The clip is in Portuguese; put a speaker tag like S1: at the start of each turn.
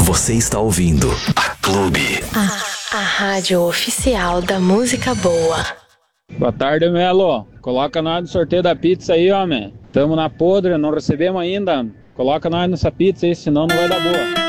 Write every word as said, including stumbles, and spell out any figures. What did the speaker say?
S1: Você está ouvindo a Clube.
S2: A, a rádio oficial da música boa.
S3: Boa tarde, Melo. Coloca nós no sorteio da pizza aí, homem. Tamo na podre, não recebemos ainda. Coloca nós nessa pizza aí, senão não vai dar boa.